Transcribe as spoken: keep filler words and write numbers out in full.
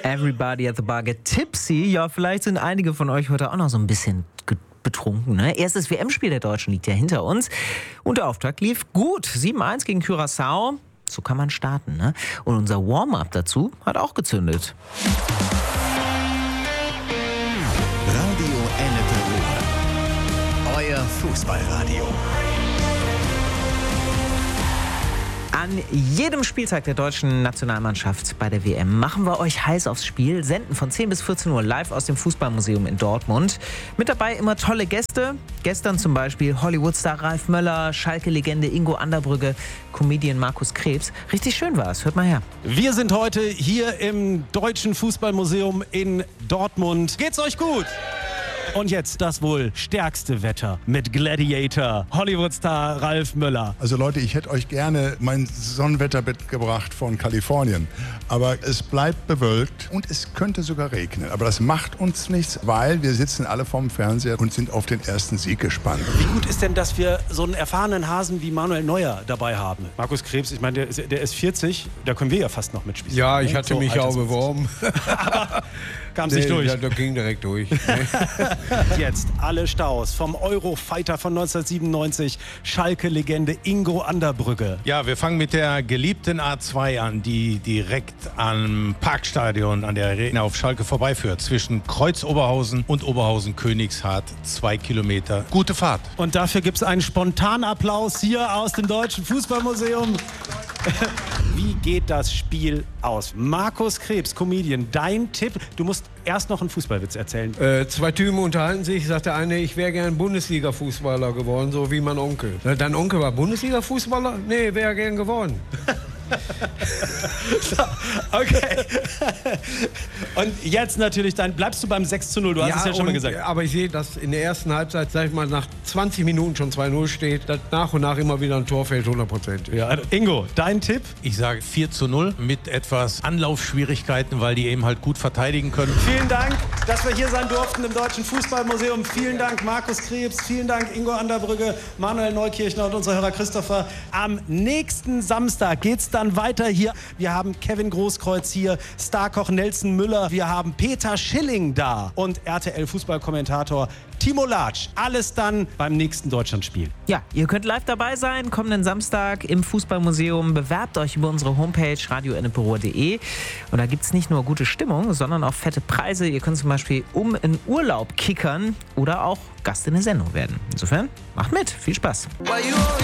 Everybody at the bar get tipsy. Ja, vielleicht sind einige von euch heute auch noch so ein bisschen betrunken. Ne? Erstes W M-Spiel der Deutschen liegt ja hinter uns. Und der Auftakt lief gut. sieben eins gegen Curaçao. So kann man starten. Ne? Und unser Warm-up dazu hat auch gezündet. Radio Ennepe Ruhr. Euer Fußballradio. An jedem Spieltag der deutschen Nationalmannschaft bei der W M machen wir euch heiß aufs Spiel, senden von zehn bis vierzehn Uhr live aus dem Fußballmuseum in Dortmund. Mit dabei immer tolle Gäste. Gestern zum Beispiel Hollywood-Star Ralf Möller, Schalke-Legende Ingo Anderbrügge, Comedian Markus Krebs. Richtig schön war es. Hört mal her. Wir sind heute hier im Deutschen Fußballmuseum in Dortmund. Geht's euch gut? Und jetzt das wohl stärkste Wetter mit Gladiator, Hollywood-Star Ralf Möller. Also Leute, ich hätte euch gerne mein Sonnenwetter mitgebracht von Kalifornien. Aber es bleibt bewölkt und es könnte sogar regnen. Aber das macht uns nichts, weil wir sitzen alle vorm Fernseher und sind auf den ersten Sieg gespannt. Wie gut ist denn, dass wir so einen erfahrenen Hasen wie Manuel Neuer dabei haben? Markus Krebs, ich meine, der ist, der ist vierzig, da können wir ja fast noch mitspielen. Ja, ich hatte so mich auch beworben. Aber kam nee, sich durch. Ja, das ging direkt durch. Jetzt alle Staus vom Eurofighter von neunzehnhundertsiebenundneunzig, Schalke-Legende Ingo Anderbrügge. Ja, wir fangen mit der geliebten A zwei an, die direkt am Parkstadion an der Arena auf Schalke vorbeiführt. Zwischen Kreuz Oberhausen und Oberhausen-Königshardt, zwei Kilometer. Gute Fahrt. Und dafür gibt es einen Spontanapplaus hier aus dem Deutschen Fußballmuseum. Wie geht das Spiel aus? Markus Krebs, Comedian, dein Tipp? Du musst erst noch einen Fußballwitz erzählen. Äh, zwei Typen unterhalten sich, sagt der eine, ich wäre gern Bundesliga-Fußballer geworden, so wie mein Onkel. Dein Onkel war Bundesliga-Fußballer? Nee, wäre gern geworden. So, okay. Und jetzt natürlich, dann bleibst du beim sechs zu null, du hast ja, es ja schon und, mal gesagt. Aber ich sehe, dass in der ersten Halbzeit, sag ich mal, nach zwanzig Minuten schon zwei null steht, dass nach und nach immer wieder ein Tor fällt, hundert Prozent. Ja, Ingo, dein Tipp? Ich sage vier zu null mit etwas Anlaufschwierigkeiten, weil die eben halt gut verteidigen können. Vielen Dank, dass wir hier sein durften im Deutschen Fußballmuseum. Vielen Dank, Markus Krebs. Vielen Dank, Ingo Anderbrügge, Manuel Neukirchner und unser Hörer Christopher. Am nächsten Samstag geht's dann weiter hier. Wir haben Kevin Großkreuz hier, Starkoch Nelson Müller. Wir haben Peter Schilling da und R T L-Fußballkommentator Timo Latsch. Alles dann beim nächsten Deutschlandspiel. Ja, ihr könnt live dabei sein, kommenden Samstag im Fußballmuseum. Bewerbt euch über unsere Homepage radio ennepe ruhr punkt de. Und da gibt es nicht nur gute Stimmung, sondern auch fette Preise. Ihr könnt zum Beispiel um einen Urlaub kickern oder auch Gast in der Sendung werden. Insofern, macht mit. Viel Spaß.